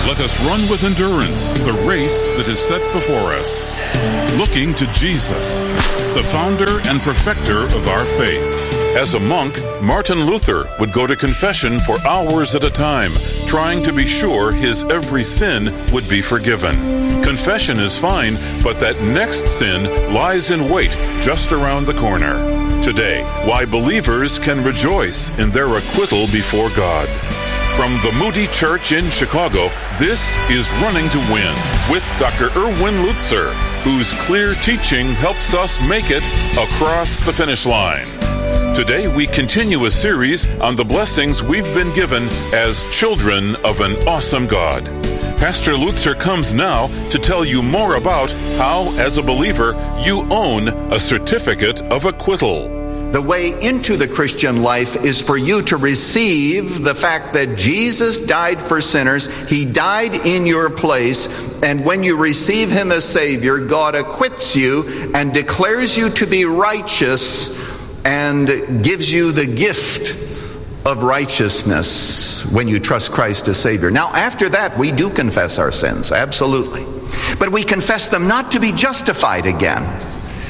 Let us run with endurance the race that is set before us, looking to Jesus, the founder and perfecter of our faith. As a monk, Martin Luther would go to confession for hours at a time, trying to be sure his every sin would be forgiven. Confession is fine, but that next sin lies in wait just around the corner. Today, why believers can rejoice in their acquittal before God. From the Moody Church in Chicago, this is Running to Win with Dr. Erwin Lutzer, whose clear teaching helps us make it across the finish line. Today, we continue a series on the blessings we've been given as children of an awesome God. Pastor Lutzer comes now to tell you more about how, as a believer, you own a certificate of acquittal. The way into the Christian life is for you to receive the fact that Jesus died for sinners. He died in your place. And when you receive Him as Savior, God acquits you and declares you to be righteous and gives you the gift of righteousness when you trust Christ as Savior. Now, after that, we do confess our sins, absolutely. But we confess them not to be justified again.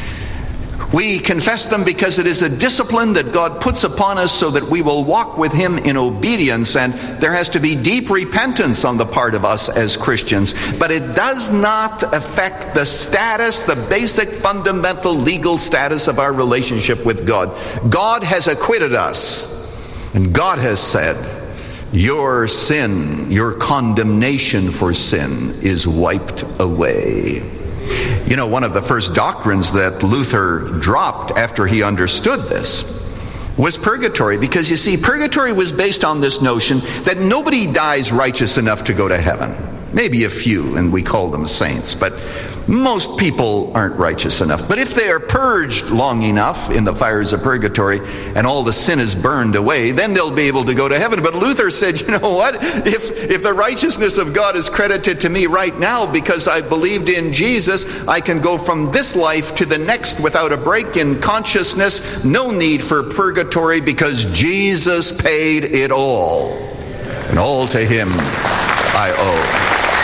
We confess them because it is a discipline that God puts upon us so that we will walk with Him in obedience, and there has to be deep repentance on the part of us as Christians. But it does not affect the status, the basic fundamental legal status of our relationship with God. God has acquitted us, and God has said, your sin, your condemnation for sin is wiped away. You know, one of the first doctrines that Luther dropped after he understood this was purgatory, because you see, purgatory was based on this notion that nobody dies righteous enough to go to heaven. Maybe a few, and we call them saints, but most people aren't righteous enough. But if they are purged long enough in the fires of purgatory and all the sin is burned away, then they'll be able to go to heaven. But Luther said, you know what? If the righteousness of God is credited to me right now because I believed in Jesus, I can go from this life to the next without a break in consciousness. No need for purgatory because Jesus paid it all. And all to Him I owe.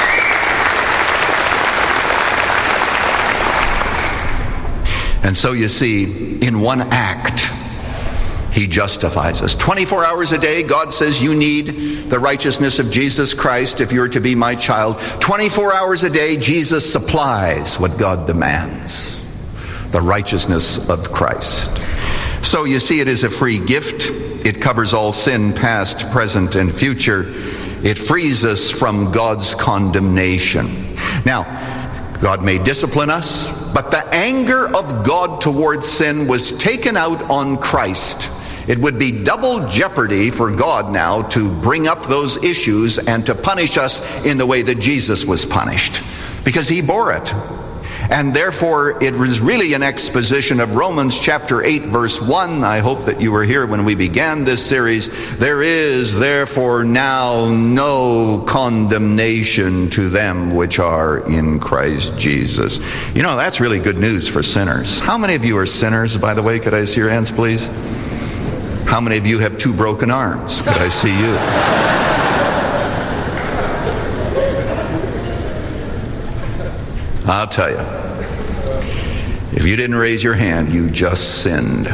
And so you see, in one act, He justifies us. 24 hours a day, God says you need the righteousness of Jesus Christ if you're to be my child. 24 hours a day, Jesus supplies what God demands, the righteousness of Christ. So you see, it is a free gift. It covers all sin, past, present, and future. It frees us from God's condemnation. Now, God may discipline us, but the anger of God towards sin was taken out on Christ. It would be double jeopardy for God now to bring up those issues and to punish us in the way that Jesus was punished, because He bore it. And therefore, it was really an exposition of Romans chapter 8, verse 1. I hope that you were here when we began this series. There is therefore now no condemnation to them which are in Christ Jesus. You know, that's really good news for sinners. How many of you are sinners, by the way? Could I see your hands, please? How many of you have 2 broken arms? Could I see you? I'll tell you, if you didn't raise your hand, you just sinned.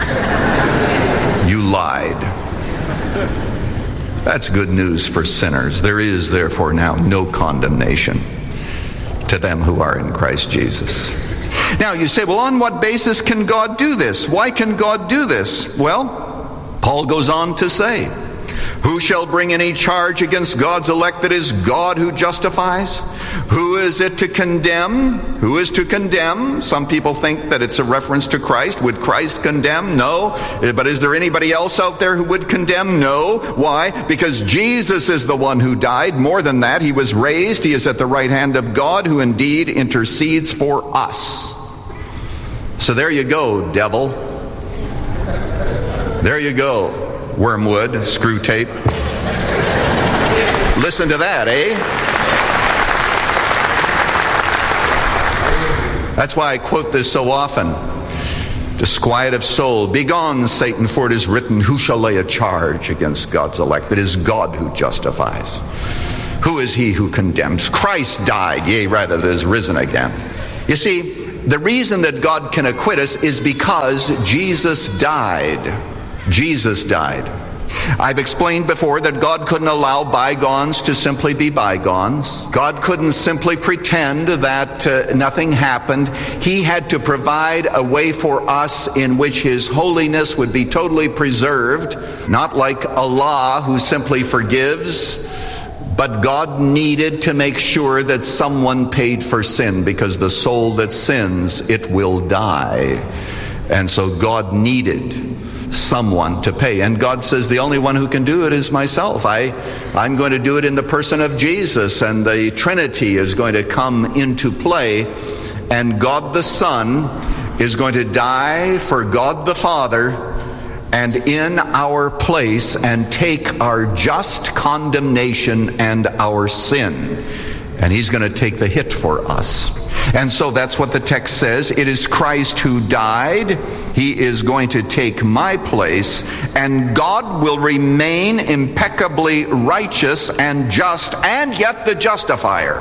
You lied. That's good news for sinners. There is therefore now no condemnation to them who are in Christ Jesus. Now you say, well, on what basis can God do this? Why can God do this? Well, Paul goes on to say, who shall bring any charge against God's elect? It is God who justifies. Who is it to condemn? Who is to condemn? Some people think that it's a reference to Christ. Would Christ condemn? No. But is there anybody else out there who would condemn? No. Why? Because Jesus is the one who died. More than that, He was raised. He is at the right hand of God, who indeed intercedes for us. So there you go, devil. There you go. Wormwood, screw tape. Listen to that, eh? That's why I quote this so often. Disquiet of soul, begone, Satan, for it is written, who shall lay a charge against God's elect? It is God who justifies. Who is he who condemns? Christ died, yea, rather, that is risen again. You see, the reason that God can acquit us is because Jesus died. Jesus died. I've explained before that God couldn't allow bygones to simply be bygones. God couldn't simply pretend that nothing happened. He had to provide a way for us in which His holiness would be totally preserved, not like Allah who simply forgives. But God needed to make sure that someone paid for sin, because the soul that sins, it will die. And so God needed someone to pay. And God says, the only one who can do it is myself. I'm going to do it in the person of Jesus, and the Trinity is going to come into play. And God the Son is going to die for God the Father and in our place and take our just condemnation and our sin. And He's going to take the hit for us. And so that's what the text says. It is Christ who died. He is going to take my place, and God will remain impeccably righteous and just, and yet the justifier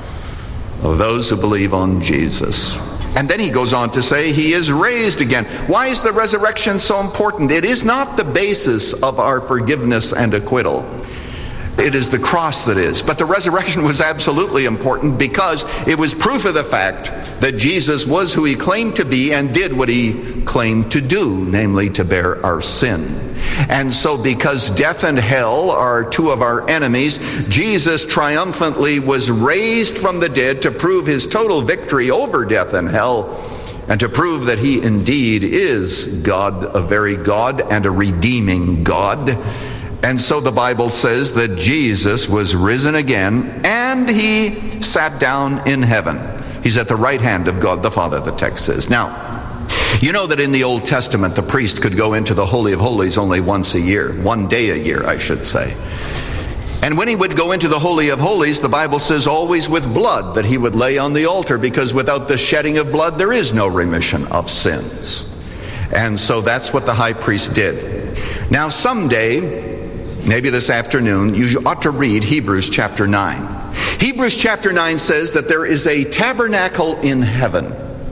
of those who believe on Jesus. And then he goes on to say He is raised again. Why is the resurrection so important? It is not the basis of our forgiveness and acquittal. It is the cross that is. But the resurrection was absolutely important because it was proof of the fact that Jesus was who He claimed to be and did what He claimed to do, namely to bear our sin. And so because death and hell are two of our enemies, Jesus triumphantly was raised from the dead to prove His total victory over death and hell, and to prove that He indeed is God, a very God and a redeeming God. And so the Bible says that Jesus was risen again, and He sat down in heaven. He's at the right hand of God the Father, the text says. Now, you know that in the Old Testament, the priest could go into the Holy of Holies only once a year, one day a year, I should say. And when he would go into the Holy of Holies, the Bible says always with blood that he would lay on the altar, because without the shedding of blood, there is no remission of sins. And so that's what the high priest did. Now, someday, maybe this afternoon, you ought to read Hebrews chapter 9. Hebrews chapter 9 says that there is a tabernacle in heaven,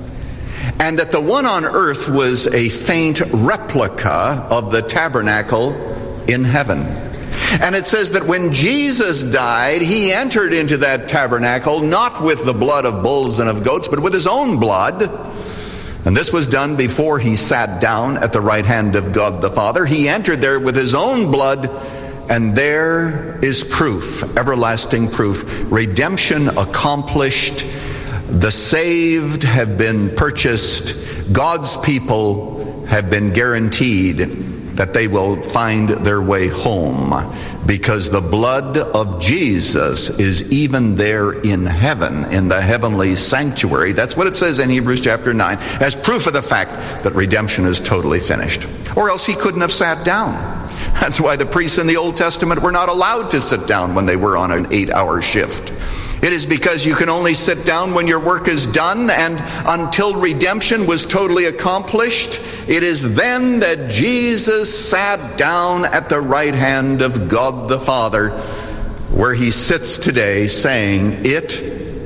and that the one on earth was a faint replica of the tabernacle in heaven. And it says that when Jesus died, He entered into that tabernacle not with the blood of bulls and of goats, but with His own blood. And this was done before He sat down at the right hand of God the Father. He entered there with His own blood, and there is proof, everlasting proof. Redemption accomplished. The saved have been purchased. God's people have been guaranteed that they will find their way home, because the blood of Jesus is even there in heaven, in the heavenly sanctuary. That's what it says in Hebrews chapter 9, as proof of the fact that redemption is totally finished. Or else He couldn't have sat down. That's why the priests in the Old Testament were not allowed to sit down when they were on an 8-hour shift. It is because you can only sit down when your work is done, and until redemption was totally accomplished, it is then that Jesus sat down at the right hand of God the Father, where He sits today saying, "It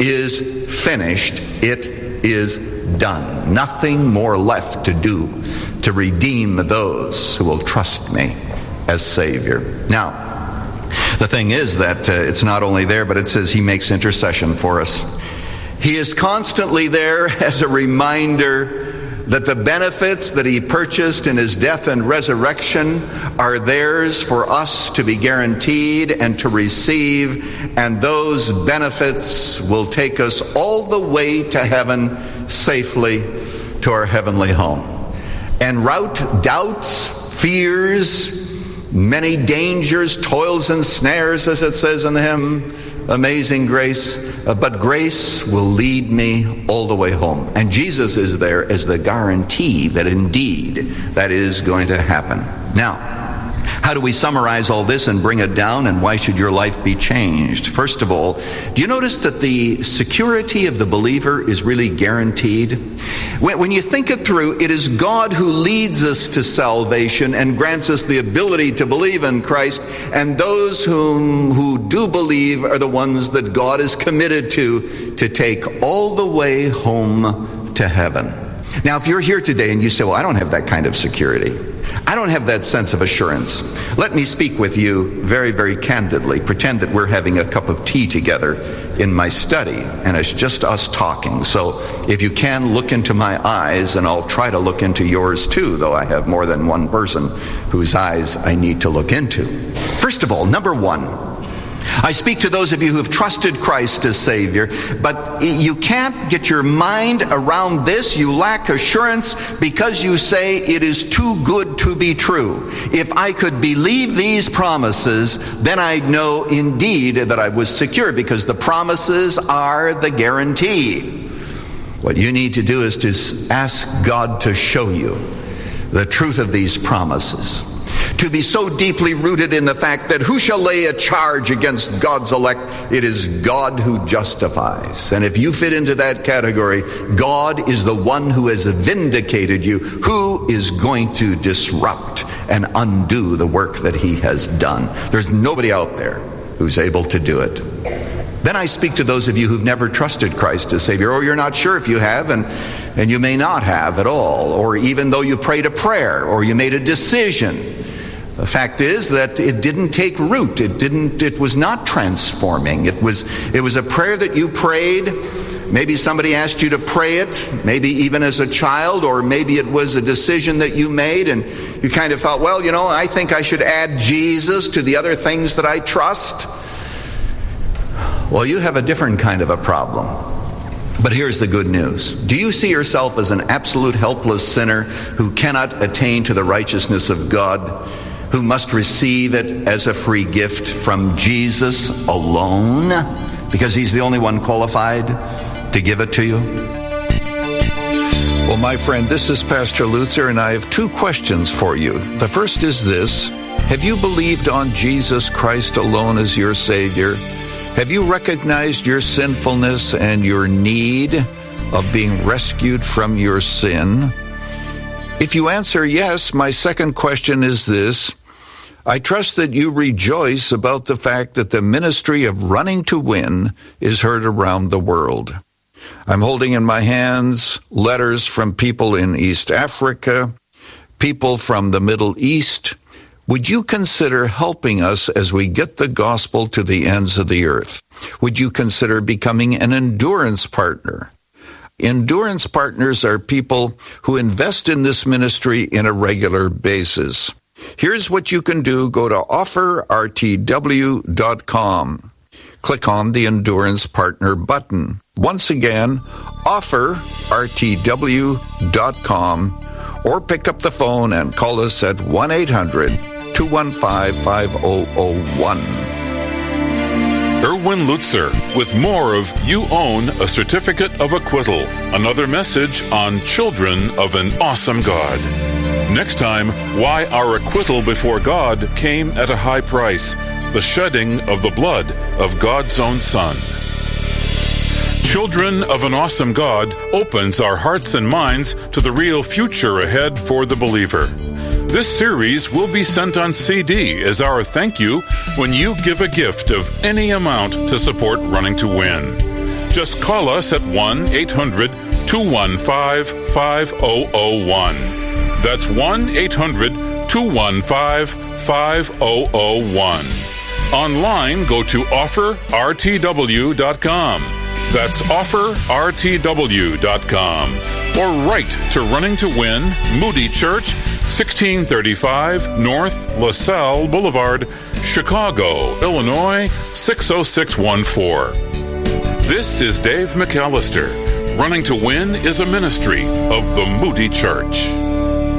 is finished, it is done. Nothing more left to do to redeem those who will trust me as Savior." Now, the thing is that it's not only there, but it says He makes intercession for us. He is constantly there as a reminder that the benefits that He purchased in His death and resurrection are theirs for us to be guaranteed and to receive, and those benefits will take us all the way to heaven safely, to our heavenly home. And rout doubts, fears, many dangers, toils and snares, as it says in the hymn, Amazing Grace, but grace will lead me all the way home. And Jesus is there as the guarantee that indeed that is going to happen. Now, how do we summarize all this and bring it down, and why should your life be changed? First of all, do you notice that the security of the believer is really guaranteed? When you think it through, it is God who leads us to salvation and grants us the ability to believe in Christ, and those who do believe believe are the ones that God is committed to take all the way home to heaven. Now, if you're here today and you say, well, I don't have that kind of security, I don't have that sense of assurance, let me speak with you very, very candidly. Pretend that we're having a cup of tea together in my study, and it's just us talking. So if you can, look into my eyes, and I'll try to look into yours too, though I have more than one person whose eyes I need to look into. First of all, number one, I speak to those of you who have trusted Christ as Savior, but you can't get your mind around this. You lack assurance because you say it is too good to be true. If I could believe these promises, then I'd know indeed that I was secure, because the promises are the guarantee. What you need to do is to ask God to show you the truth of these promises. To be so deeply rooted in the fact that who shall lay a charge against God's elect? It is God who justifies. And if you fit into that category, God is the one who has vindicated you, who is going to disrupt and undo the work that he has done. There's nobody out there who's able to do it. Then I speak to those of you who've never trusted Christ as Savior, or you're not sure if you have, and you may not have at all, or even though you prayed a prayer or you made a decision. The fact is that it didn't take root. It was not transforming. It was a prayer that you prayed. Maybe somebody asked you to pray it, maybe even as a child, or maybe it was a decision that you made and you kind of thought, well, I think I should add Jesus to the other things that I trust. Well, you have a different kind of a problem. But here's the good news. Do you see yourself as an absolute helpless sinner who cannot attain to the righteousness of God, who must receive it as a free gift from Jesus alone, because he's the only one qualified to give it to you? Well, my friend, this is Pastor Lutzer, and I have two questions for you. The first is this: have you believed on Jesus Christ alone as your Savior? Have you recognized your sinfulness and your need of being rescued from your sin? If you answer yes, my second question is this: I trust that you rejoice about the fact that the ministry of Running to Win is heard around the world. I'm holding in my hands letters from people in East Africa, people from the Middle East. Would you consider helping us as we get the gospel to the ends of the earth? Would you consider becoming an endurance partner? Endurance partners are people who invest in this ministry in a regular basis. Here's what you can do. Go to offerrtw.com. Click on the Endurance Partner button. Once again, offerrtw.com, or pick up the phone and call us at 1-800-215-5001. Erwin Lutzer with more of You Own a Certificate of Acquittal, another message on Children of an Awesome God. Next time, why our acquittal before God came at a high price, the shedding of the blood of God's own Son. Children of an Awesome God opens our hearts and minds to the real future ahead for the believer. This series will be sent on CD as our thank you when you give a gift of any amount to support Running to Win. Just call us at 1-800-215-5001. That's 1-800-215-5001. Online, go to offerrtw.com. That's offerrtw.com. Or write to Running to Win, Moody Church, 1635 North LaSalle Boulevard, Chicago, Illinois, 60614. This is Dave McAllister. Running to Win is a ministry of the Moody Church.